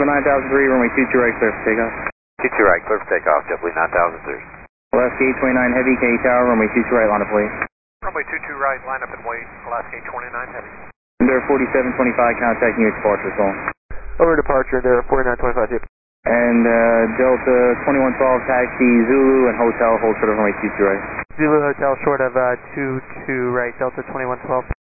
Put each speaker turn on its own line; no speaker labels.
JetBlue 9003, runway 22 right, clear for takeoff.
22 right, clear for takeoff, JetBlue 9003.
Alaska 829 Heavy, K Tower, runway 22 right, line up wait.
Runway 22 right, line up and wait, Alaska 829 Heavy.
There 4725, contacting you at departure, Sol.
Over departure, there 4925 tip.
And Delta 2112, taxi Zulu and hotel, hold short of runway 22 right.
Zulu Hotel short of 22 right, Delta 2112.